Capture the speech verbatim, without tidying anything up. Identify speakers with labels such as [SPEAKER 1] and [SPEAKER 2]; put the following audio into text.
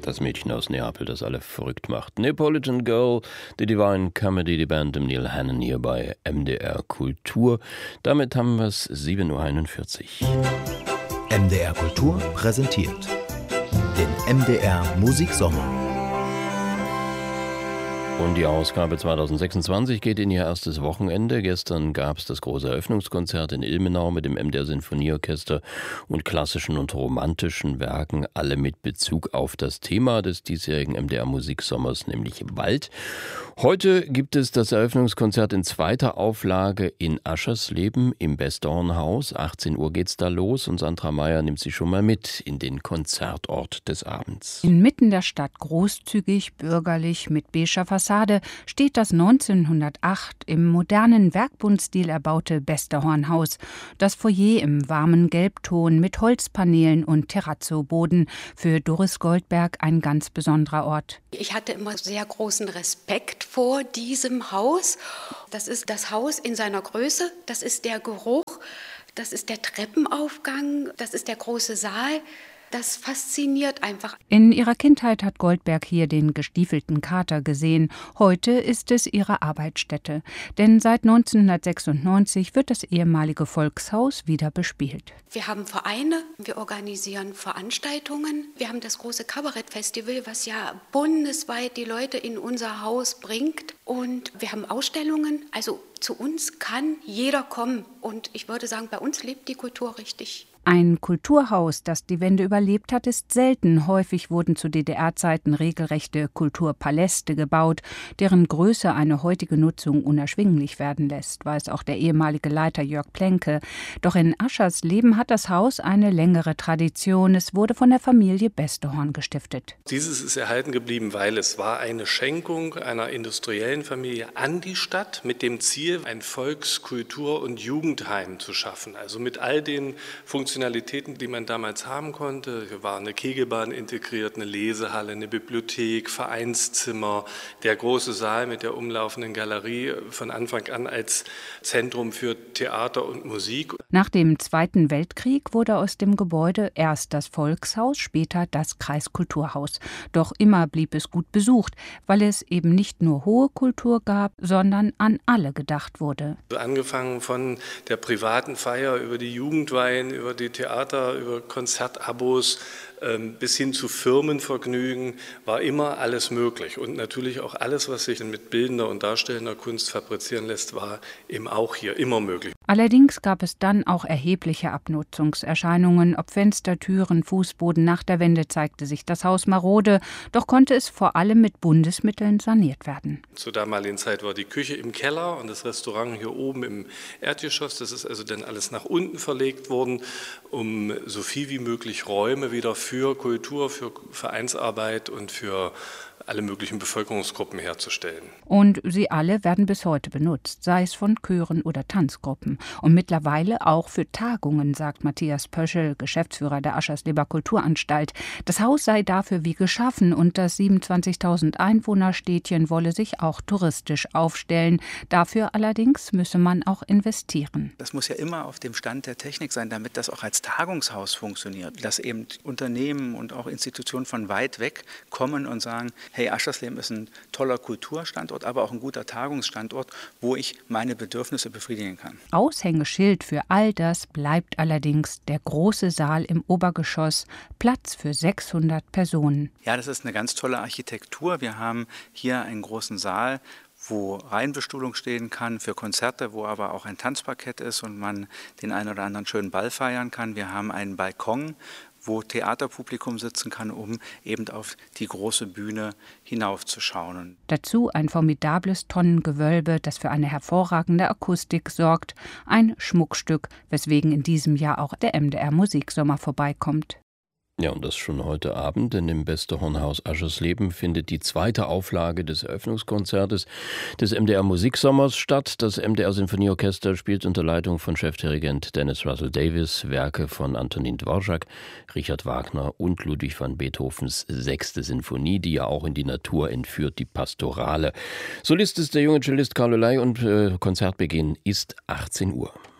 [SPEAKER 1] Das Mädchen aus Neapel, das alle verrückt macht. Neapolitan Girl, die Divine Comedy, die Band im Neil Hannon hier bei M D R Kultur. Damit haben wir es sieben Uhr einundvierzig.
[SPEAKER 2] M D R Kultur präsentiert den M D R Musiksommer.
[SPEAKER 1] Und die Ausgabe zweitausendsechsundzwanzig geht in ihr erstes Wochenende. Gestern gab es das große Eröffnungskonzert in Ilmenau mit dem M D R Sinfonieorchester und klassischen und romantischen Werken, alle mit Bezug auf das Thema des diesjährigen M D R Musiksommers, nämlich Wald. Heute gibt es das Eröffnungskonzert in zweiter Auflage in Aschersleben im Bestornhaus. achtzehn Uhr geht's da los und Sandra Meyer nimmt sie schon mal mit in den Konzertort des Abends.
[SPEAKER 3] Inmitten der Stadt, großzügig, bürgerlich, mit beiger Fassade, steht das neunzehnhundertacht im modernen Werkbundstil erbaute Bestornhaus. Das Foyer im warmen Gelbton mit Holzpaneelen und Terrazzo-Boden. Für Doris Goldberg ein ganz besonderer Ort.
[SPEAKER 4] Ich hatte immer sehr großen Respekt vor diesem Haus. Das ist das Haus in seiner Größe, das ist der Geruch, das ist der Treppenaufgang, das ist der große Saal. Das fasziniert einfach.
[SPEAKER 3] In ihrer Kindheit hat Goldberg hier den gestiefelten Kater gesehen. Heute ist es ihre Arbeitsstätte. Denn seit neunzehnhundertsechsundneunzig wird das ehemalige Volkshaus wieder bespielt.
[SPEAKER 4] Wir haben Vereine, wir organisieren Veranstaltungen. Wir haben das große Kabarettfestival, was ja bundesweit die Leute in unser Haus bringt. Und wir haben Ausstellungen. Also zu uns kann jeder kommen. Und ich würde sagen, bei uns lebt die Kultur richtig.
[SPEAKER 3] Ein Kulturhaus, das die Wende überlebt hat, ist selten. Häufig wurden zu D D R-Zeiten regelrechte Kulturpaläste gebaut, deren Größe eine heutige Nutzung unerschwinglich werden lässt, weiß auch der ehemalige Leiter Jörg Plenke. Doch in Aschersleben hat das Haus eine längere Tradition. Es wurde von der Familie Bestorn gestiftet.
[SPEAKER 5] Dieses ist erhalten geblieben, weil es war eine Schenkung einer industriellen Familie an die Stadt mit dem Ziel, ein Volks-, Kultur- und Jugendheim zu schaffen. Also mit all den Funktionen, Funktionalitäten, die man damals haben konnte. Hier war eine Kegelbahn integriert, eine Lesehalle, eine Bibliothek, Vereinszimmer, der große Saal mit der umlaufenden Galerie von Anfang an als Zentrum für Theater und Musik.
[SPEAKER 3] Nach dem Zweiten Weltkrieg wurde aus dem Gebäude erst das Volkshaus, später das Kreiskulturhaus. Doch immer blieb es gut besucht, weil es eben nicht nur hohe Kultur gab, sondern an alle gedacht wurde.
[SPEAKER 5] Angefangen von der privaten Feier über die Jugendweihen, über die Theater, über Konzertabos bis hin zu Firmenvergnügen war immer alles möglich. Und natürlich auch alles, was sich mit bildender und darstellender Kunst fabrizieren lässt, war eben auch hier immer möglich.
[SPEAKER 3] Allerdings gab es dann auch erhebliche Abnutzungserscheinungen. Ob Fenster, Türen, Fußboden. Nach der Wende zeigte sich das Haus marode, doch konnte es vor allem mit Bundesmitteln saniert werden.
[SPEAKER 5] Zur damaligen Zeit war die Küche im Keller und das Restaurant hier oben im Erdgeschoss. Das ist also dann alles nach unten verlegt worden, um so viel wie möglich Räume wieder für Kultur, für Vereinsarbeit und für alle möglichen Bevölkerungsgruppen herzustellen.
[SPEAKER 3] Und sie alle werden bis heute benutzt, sei es von Chören oder Tanzgruppen. Und mittlerweile auch für Tagungen, sagt Matthias Pöschel, Geschäftsführer der Aschersleber Kulturanstalt. Das Haus sei dafür wie geschaffen und das siebenundzwanzigtausend Einwohnerstädtchen wolle sich auch touristisch aufstellen. Dafür allerdings müsse man auch investieren.
[SPEAKER 6] Das muss ja immer auf dem Stand der Technik sein, damit das auch als Tagungshaus funktioniert. Dass eben Unternehmen und auch Institutionen von weit weg kommen und sagen, hey, Aschersleben ist ein toller Kulturstandort, aber auch ein guter Tagungsstandort, wo ich meine Bedürfnisse befriedigen kann.
[SPEAKER 3] Aushängeschild für all das bleibt allerdings der große Saal im Obergeschoss, Platz für sechshundert Personen.
[SPEAKER 6] Ja, das ist eine ganz tolle Architektur. Wir haben hier einen großen Saal, wo Reihenbestuhlung stehen kann für Konzerte, wo aber auch ein Tanzparkett ist und man den einen oder anderen schönen Ball feiern kann. Wir haben einen Balkon, wo Theaterpublikum sitzen kann, um eben auf die große Bühne hinaufzuschauen.
[SPEAKER 3] Dazu ein formidables Tonnengewölbe, das für eine hervorragende Akustik sorgt. Ein Schmuckstück, weswegen in diesem Jahr auch der M D R Musiksommer vorbeikommt.
[SPEAKER 1] Ja, und das schon heute Abend, denn im Bestornhaus Aschersleben findet die zweite Auflage des Eröffnungskonzertes des M D R Musiksommers statt. Das M D R Sinfonieorchester spielt unter Leitung von Chefdirigent Dennis Russell Davis Werke von Antonin Dvorak, Richard Wagner und Ludwig van Beethovens Sechste Sinfonie, die ja auch in die Natur entführt, die Pastorale. Solist ist der junge Cellist Carlo Ley und äh, Konzertbeginn ist achtzehn Uhr.